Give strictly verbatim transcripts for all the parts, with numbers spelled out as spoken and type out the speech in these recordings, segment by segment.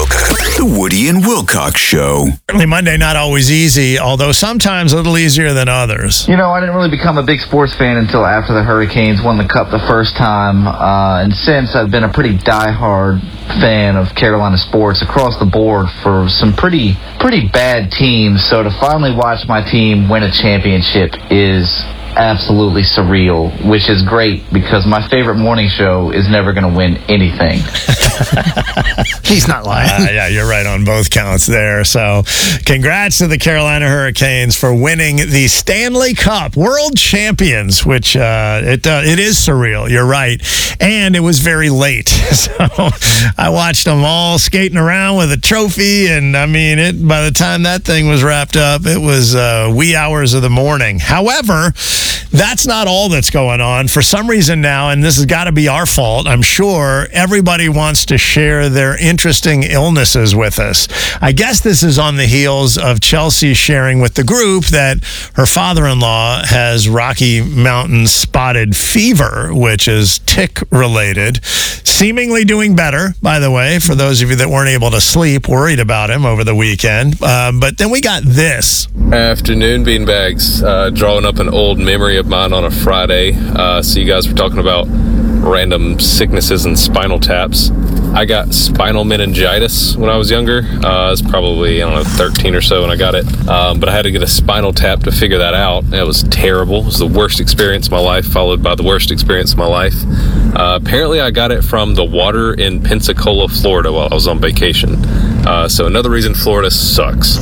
The Woody and Wilcox Show. Certainly Monday not always easy, although sometimes a little easier than others. You know, I didn't really become a big sports fan until after the Hurricanes won the Cup the first time. Uh, and since, I've been a pretty diehard fan of Carolina sports across the board for some pretty, pretty bad teams. So to finally watch my team win a championship is absolutely surreal, which is great because my favorite morning show is never going to win anything. He's not lying. Uh, yeah, you're right on both counts there. So congrats to the Carolina Hurricanes for winning the Stanley Cup, world champions, which uh, it uh, it is surreal. You're right. And it was very late. So I watched them all skating around with a trophy. And I mean, it by the time that thing was wrapped up, it was uh, wee hours of the morning. However, that's not all that's going on. For some reason now, and this has got to be our fault, I'm sure, everybody wants to share their interesting illnesses with us. I guess this is on the heels of Chelsea sharing with the group that her father-in-law has Rocky Mountain spotted fever, which is tick-related. Seemingly doing better, by the way, for those of you that weren't able to sleep, worried about him over the weekend. Uh, but then we got this. Afternoon, beanbags. Uh, drawing up an old memory of mine on a Friday. Uh, so you guys were talking about random sicknesses and spinal taps. I got spinal meningitis when I was younger. Uh, I was probably, I don't know, thirteen or so when I got it. Um, but I had to get a spinal tap to figure that out. It was terrible. It was the worst experience of my life, followed by the worst experience of my life. Uh, apparently, I got it from the water in Pensacola, Florida while I was on vacation. Uh, so another reason Florida sucks.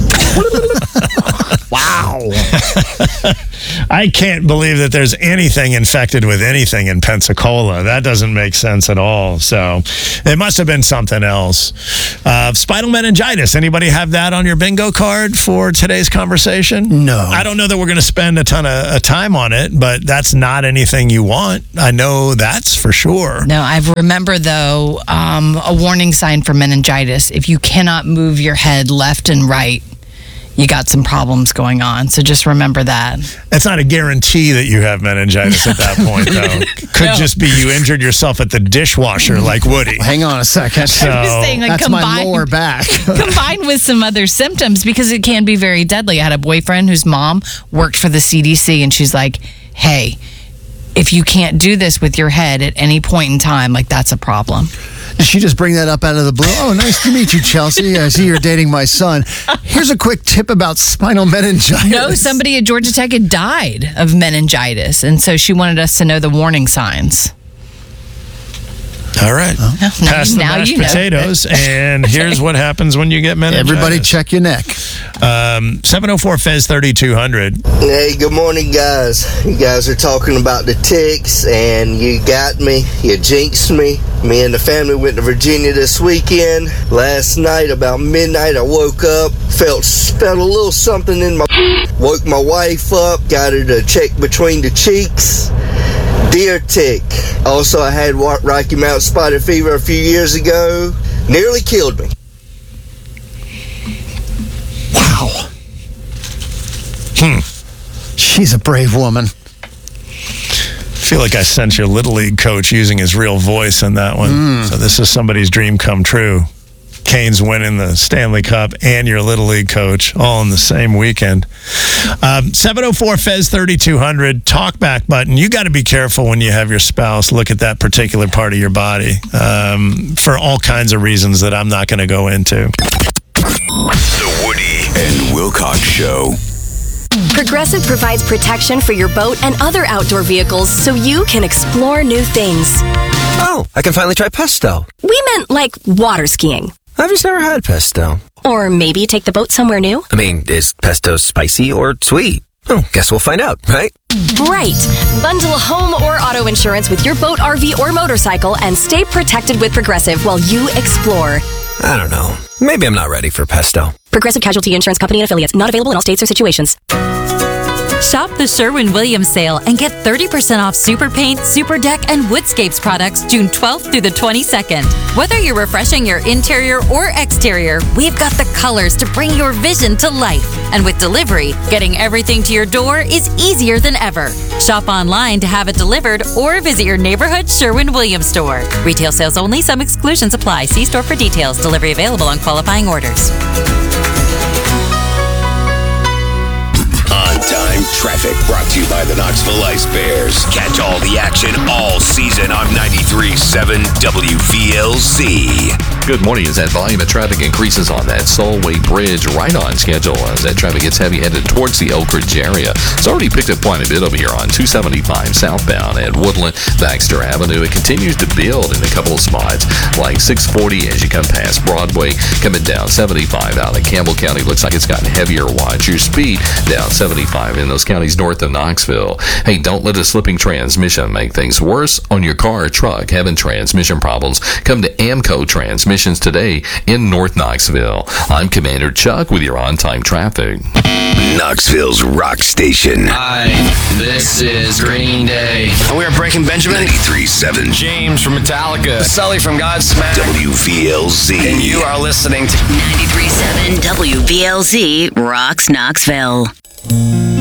Wow. I can't believe that there's anything infected with anything in Pensacola. That doesn't make sense at all. So it must have been something else. Uh, spinal meningitis. Anybody have that on your bingo card for today's conversation? No. I don't know that we're going to spend a ton of uh, time on it, but that's not anything you want. I know that's for sure. No, I remember, though, um, a warning sign for meningitis. If you cannot move your head left and right, you got some problems going on. So just remember that. That's not a guarantee that you have meningitis at that point, though. Could no. just be you injured yourself at the dishwasher like Woody. Hang on a second. So, I'm just saying, like, that's combined, my lower back. combined with some other symptoms, because it can be very deadly. I had a boyfriend whose mom worked for the C D C, and she's like, hey, if you can't do this with your head at any point in time, like, that's a problem. Did she just bring that up out of the blue? Oh, nice to meet you, Chelsea. I see you're dating my son. Here's a quick tip about spinal meningitis. No, somebody at Georgia Tech had died of meningitis, and so she wanted us to know the warning signs. All right. Oh. Now, Pass the now mashed you know. potatoes, and here's what happens when you get meningitis. Everybody check your neck. Um, seven oh four Fez thirty-two hundred. Hey, good morning, guys. You guys are talking about the ticks, and you got me. You jinxed me. Me and the family went to Virginia this weekend. Last night, about midnight, I woke up, felt, felt a little something in my... Woke my wife up, got her to check between the cheeks. Deer tick. Also, I had Rocky Mountain spotted fever a few years ago. Nearly killed me. Wow. Hmm. She's a brave woman. I feel like I sent your Little League coach using his real voice in that one. Mm. So this is somebody's dream come true. Canes winning the Stanley Cup and your Little League coach all in the same weekend. Um, seven oh four Fez thirty-two hundred, talkback button. You got to be careful when you have your spouse look at that particular part of your body um, for all kinds of reasons that I'm not going to go into. The Woody and Wilcox Show. Progressive provides protection for your boat and other outdoor vehicles so you can explore new things. Oh, I can finally try pesto. We meant like water skiing. I've just never had pesto. Or maybe take the boat somewhere new. I mean, is pesto spicy or sweet? Oh, guess we'll find out, right? Right. Bundle home or auto insurance with your boat, R V, or motorcycle and stay protected with Progressive while you explore. I don't know. Maybe I'm not ready for pesto. Progressive Casualty Insurance Company and Affiliates. Not available in all states or situations. Shop the Sherwin-Williams sale and get thirty percent off Super Paint, Super Deck, and Woodscapes products June twelfth through the twenty-second. Whether you're refreshing your interior or exterior, we've got the colors to bring your vision to life. And with delivery, getting everything to your door is easier than ever. Shop online to have it delivered or visit your neighborhood Sherwin-Williams store. Retail sales only. Some exclusions apply. See store for details. Delivery available on qualifying orders. On-time traffic brought to you by the Knoxville Ice Bears. Catch all the action all season on ninety-three point seven W V L Z. Good morning. As that volume of traffic increases on that Solway Bridge, right on schedule as that traffic gets heavy headed towards the Oak Ridge area. It's already picked up quite a bit over here on two seventy-five southbound at Woodland, Baxter Avenue. It continues to build in a couple of spots, like six forty as you come past Broadway, coming down seventy-five out of Campbell County. Looks like it's gotten heavier. Watch your speed down seventy-five in those counties north of Knoxville. Hey, don't let a slipping transmission make things worse on your car or truck. Having transmission problems? Come to Amco Transmissions today in North Knoxville. I'm Commander Chuck with your on-time traffic. Knoxville's rock station. Hi, this is Green Day. We are Breaking Benjamin. ninety-three point seven. James from Metallica. Sully from Godsmack. W V L Z. And you are listening to ninety-three point seven W V L Z Rocks Knoxville.